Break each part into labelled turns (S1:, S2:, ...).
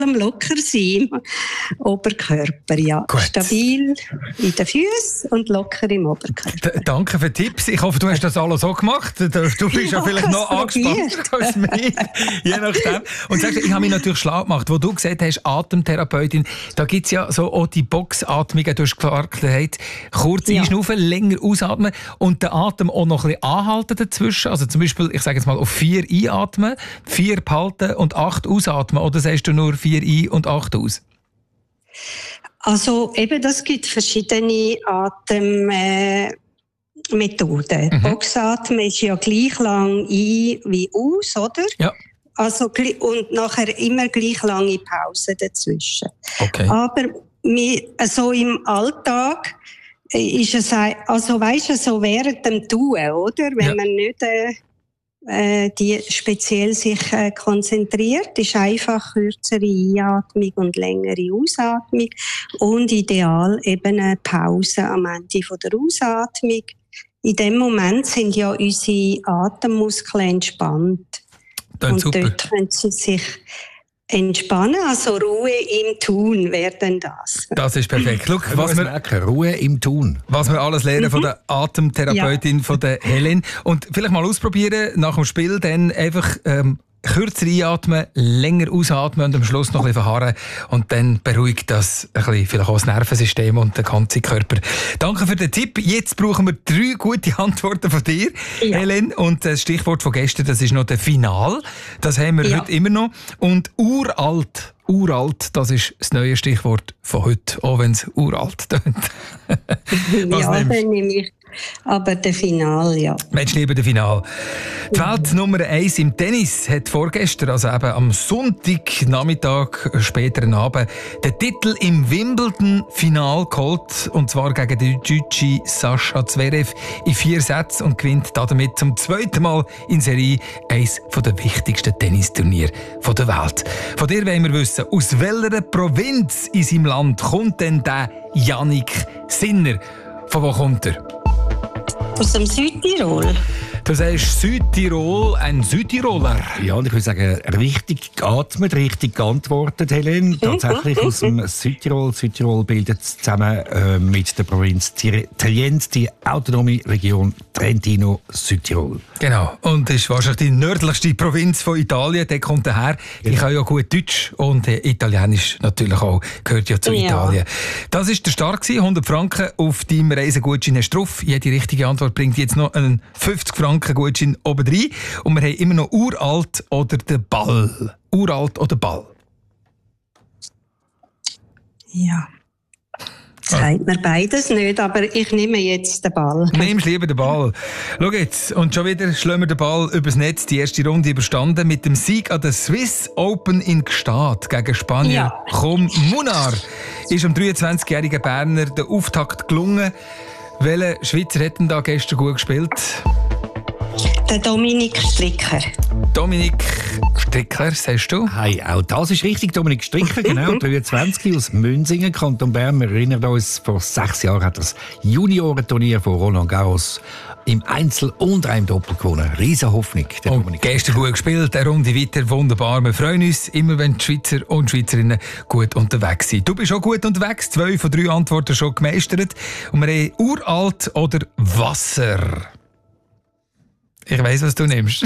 S1: locker sein im Oberkörper, ja.
S2: Gut.
S1: Stabil in den Füßen und locker im Oberkörper.
S2: Danke für die Tipps. Ich hoffe, du hast das alles so gemacht. Du bist ja vielleicht noch angespannter als mich, je nachdem. Und sagst, ich habe mich natürlich schlau gemacht, wo du gesagt hast, Atemtherapeutin, da gibt es ja so auch die Boxatmungen, du hast gesagt, kurz einschnaufen, länger ausatmen und den Atem auch noch ein bisschen anhalten dazwischen. Also zum Beispiel, ich sage jetzt mal, auf 4 einatmen, 4 behalten und 8 ausatmen. Oder sagst du nur 4 ein und 8 aus?
S1: Also eben, das gibt verschiedene Atemmethoden. Boxatmen ist ja gleich lang ein wie aus, oder? Ja. Also, und nachher immer gleich lange Pause dazwischen. Okay. Aber so im Alltag ist es, also weisst du, so während dem Tun, oder? Wenn man nicht die speziell sich konzentriert, ist einfach kürzere Einatmung und längere Ausatmung und ideal eben eine Pause am Ende von der Ausatmung. In dem Moment sind ja unsere Atemmuskeln entspannt. Und super. Dort können sie sich entspannen, also Ruhe im Tun wäre denn das.
S2: Das ist perfekt. Schau,
S3: Ruhe im Tun.
S2: Was wir alles lernen von der Atemtherapeutin von der Helen. Und vielleicht mal ausprobieren, nach dem Spiel dann einfach kürzer einatmen, länger ausatmen und am Schluss noch ein bisschen verharren. Und dann beruhigt das ein bisschen, vielleicht auch das Nervensystem und den ganzen Körper. Danke für den Tipp. Jetzt brauchen wir 3 gute Antworten von dir, Helen. Und das Stichwort von gestern, das ist noch der Final. Das haben wir heute immer noch. Und uralt, das ist das neue Stichwort von heute, auch wenn es uralt tönt.
S1: Dann nehme ich aber der Final, ja.
S2: Mensch, lieber der Final. Die Welt Nummer 1 im Tennis hat vorgestern, also eben am Sonntagnachmittag, späteren Abend, den Titel im Wimbledon-Final geholt. Und zwar gegen den Deutschen Sascha Zverev in 4 Sätzen und gewinnt damit zum 2. Mal in Serie eines der wichtigsten Tennisturniere der Welt. Von dir wollen wir wissen, aus welcher Provinz in seinem Land kommt denn der Jannik Sinner? Von wo kommt er?
S1: Aus dem Südtirol.
S2: Du sagst Südtirol, ein Südtiroler.
S3: Ja, und ich würde sagen, richtig geatmet, richtig geantwortet, Helen. Tatsächlich aus dem Südtirol. Südtirol bildet zusammen mit der Provinz Trient die autonome Region Trentino-Südtirol.
S2: Genau. Und das ist wahrscheinlich die nördlichste Provinz von Italien. Der kommt daher. Ich kann ja gut Deutsch und Italienisch natürlich auch. Gehört ja zu Italien. Das war der Start. 100 Franken auf deinem Reisegutschein hast du drauf. Jede richtige Antwort bringt jetzt noch einen 50 Franken Gutschein oben rein. Und wir haben immer noch uralt oder den Ball. Uralt oder Ball?
S1: Ja. Sagt mir beides nicht, aber ich nehme jetzt den Ball.
S2: Nimmst lieber den Ball. Schau jetzt, und schon wieder schlagen wir den Ball übers Netz. Die erste Runde überstanden mit dem Sieg an der Swiss Open in Gstaad gegen Spanier Munar. Ist am 23-jährigen Berner der Auftakt gelungen. Welcher Schweizer hat denn da gestern gut gespielt?
S1: Der Dominik Stricker.
S2: Dominik Stricker, sagst du?
S3: Hey, auch das ist richtig, Dominik Stricker, genau, 23 aus Münsingen, Kanton Bern. Wir erinnern uns, vor 6 Jahren hat das Juniorenturnier von Roland Garros im Einzel und im Doppel gewonnen. Riesen Hoffnung.
S2: Und gestern gut gespielt, eine Runde weiter, wunderbar. Wir freuen uns immer, wenn die Schweizer und Schweizerinnen gut unterwegs sind. Du bist auch gut unterwegs, 2 von 3 Antworten schon gemeistert. Und wir haben uralt oder Wasser. Ich weiss, was du nimmst.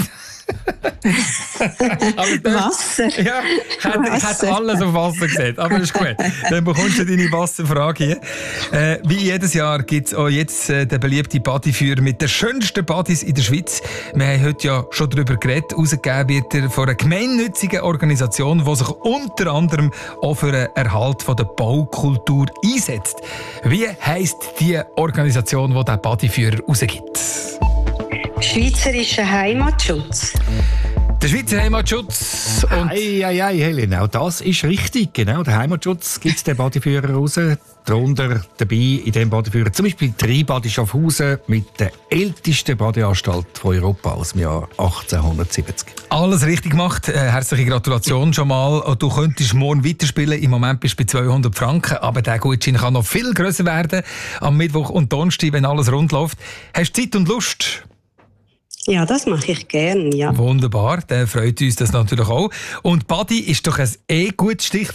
S1: Wasser?
S2: Ja, ich hätte alles auf Wasser gesehen, aber ist gut. Dann bekommst du deine Wasserfrage hier. Wie jedes Jahr gibt es auch jetzt den beliebten Bodyführer mit den schönsten Bodies in der Schweiz. Wir haben heute ja schon darüber geredet. Herausgegeben wird er von einer gemeinnützigen Organisation, die sich unter anderem auch für den Erhalt von der Baukultur einsetzt. Wie heisst die Organisation, die diesen Bodyführer rausgibt?
S1: Schweizerischer Heimatschutz.
S2: Der Schweizer Heimatschutz.
S3: Helen, auch das ist richtig. Genau, der Heimatschutz gibt den Bodyführer raus. Darunter dabei in diesem Bodyführer zum Beispiel Tribad Schaffhausen mit der ältesten Badeanstalt von Europa aus dem Jahr 1870.
S2: Alles richtig gemacht. Herzliche Gratulation schon mal. Du könntest morgen weiterspielen. Im Moment bist du bei 200 Franken. Aber der Gutschein kann noch viel grösser werden. Am Mittwoch und Donnerstag, wenn alles rund läuft. Hast du Zeit und Lust?
S1: Ja, das mache ich gerne, ja.
S2: Wunderbar, dann freut uns das natürlich auch. Und Badi ist doch ein gutes Stichwort